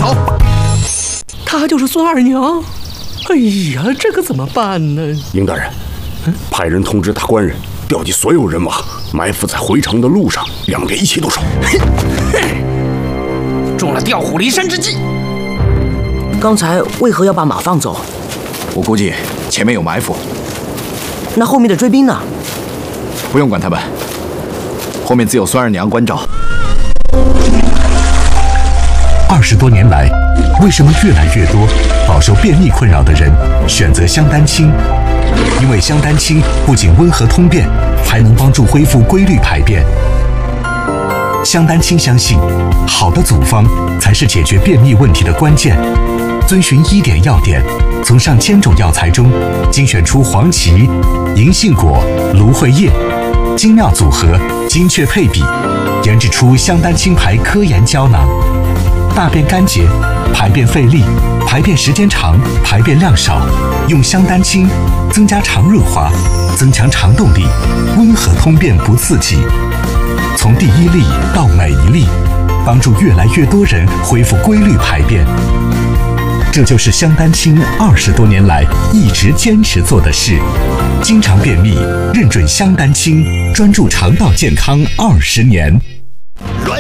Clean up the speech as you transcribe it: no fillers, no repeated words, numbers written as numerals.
好。 她就是孙二娘。哎呀，这可怎么办呢？ 应大人，派人通知大官人，调集所有人马，埋伏在回城的路上，两边一起动手。 中了调虎离山之计。 刚才为何要把马放走？ 我估计前面有埋伏。 那后面的追兵呢？ 不用管他们，后面自有孙二娘关照。 20多年来，为什么越来越多饱受便秘困扰的人选择香丹青？因为香丹青不仅温和通便，还能帮助恢复规律排便。香丹青相信，好的组方才是解决便秘问题的关键。遵循1点要点，从上千种药材中精选出黄芪、银杏果、芦荟叶，精妙组合，精确配比，研制出香丹青牌科研胶囊。大便干结、排便费力、排便时间长、排便量少，用香丹青增加肠润滑，增强肠动力，温和通便不刺激。从第一粒到每一粒，帮助越来越多人恢复规律排便。这就是香丹青20多年来一直坚持做的事。经常便秘，认准香丹青，专注肠道健康20年。